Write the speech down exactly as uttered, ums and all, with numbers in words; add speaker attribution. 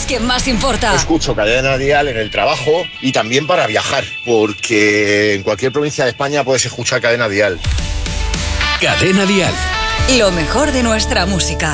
Speaker 1: que más importa.
Speaker 2: Escucho Cadena Dial en el trabajo y también para viajar, porque en cualquier provincia de España puedes escuchar Cadena Dial.
Speaker 3: Cadena Dial.
Speaker 1: Lo mejor de nuestra música.